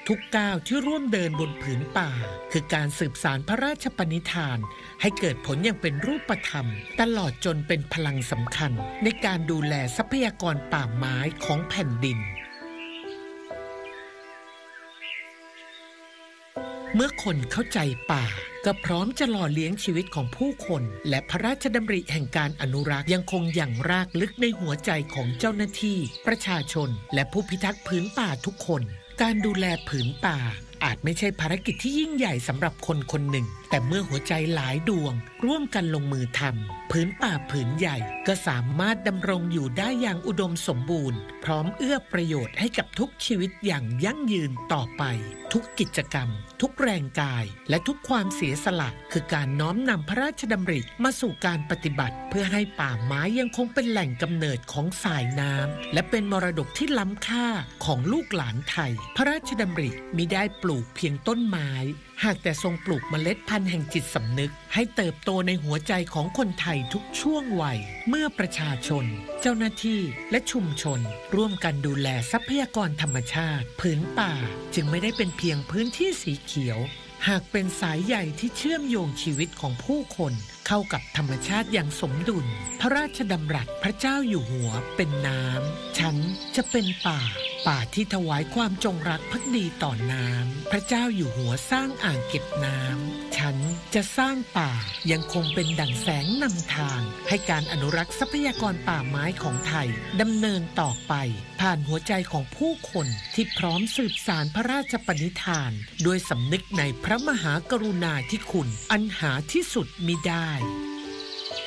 ทุกก้าวที่ร่วมเดินบนผืนป่าคือการสืบสานพระราชปณิธานให้เกิดผลอย่างเป็นรูปธรรมตลอดจนเป็นพลังสำคัญในการดูแลทรัพยากรป่าไม้ของแผ่นดินเมื่อคนเข้าใจป่าก็พร้อมจะหล่อเลี้ยงชีวิตของผู้คนและพระราชดำริแห่งการอนุรักษ์ยังคงอย่างรากลึกในหัวใจของเจ้าหน้าที่ประชาชนและผู้พิทักษ์ผืนป่าทุกคนการดูแลผืนป่าอาจไม่ใช่ภารกิจที่ยิ่งใหญ่สำหรับคนคนหนึ่งแต่เมื่อหัวใจหลายดวงร่วมกันลงมือทำผืนป่าผืนใหญ่ก็สามารถดำรงอยู่ได้อย่างอุดมสมบูรณ์พร้อมเอื้อประโยชน์ให้กับทุกชีวิตอย่างยั่งยืนต่อไปทุกกิจกรรมทุกแรงกายและทุกความเสียสละคือการน้อมนำพระราชดำริมาสู่การปฏิบัติเพื่อให้ป่าไม้ยังคงเป็นแหล่งกำเนิดของสายน้ำและเป็นมรดกที่ล้ำค่าของลูกหลานไทยพระราชดำริมิได้ปลูกเพียงต้นไม้หากแต่ทรงปลูกเมล็ดพันธุ์แห่งจิตสำนึกให้เติบโตในหัวใจของคนไทยทุกช่วงวัยเมื่อประชาชนเจ้าหน้าที่และชุมชนร่วมกันดูแลทรัพยากรธรรมชาติผืนป่าจึงไม่ได้เป็นเพียงพื้นที่สีเขียวหากเป็นสายใยที่เชื่อมโยงชีวิตของผู้คนเข้ากับธรรมชาติอย่างสมดุลพระราชดำรัสพระเจ้าอยู่หัวเป็นน้ำฉันจะเป็นป่าที่ถวายความจงรักภักดีต่อน้ำพระเจ้าอยู่หัวสร้างอ่างเก็บน้ำฉันจะสร้างป่ายังคงเป็นดั่งแสงนำทางให้การอนุรักษ์ทรัพยากรป่าไม้ของไทยดำเนินต่อไปผ่านหัวใจของผู้คนที่พร้อมสืบสานพระราชปณิธานด้วยสำนึกในพระมหากรุณาธิคุณอันหาที่สุดมิได้